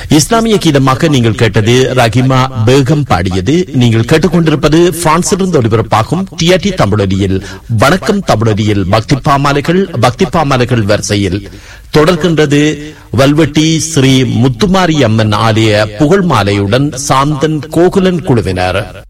இஸ்லாமிய கீதமாக நீங்கள் கேட்டது ரஹிமா பேகம் பாடியது. நீங்கள் கேட்டுக்கொண்டிருப்பது பிரான்சிலிருந்து ஒலிபரப்பாகும் டிஆர்டி தமிழொலியில் வணக்கம் தமிழொலியில் பக்தி பாமாலைகள் வரிசையில் தொடர்கின்றது. வல்வெட்டி ஸ்ரீ முத்துமாரி அம்மன் ஆலய புகழ் மாலையுடன் சாந்தன் கோகுலன் குழுவினர்.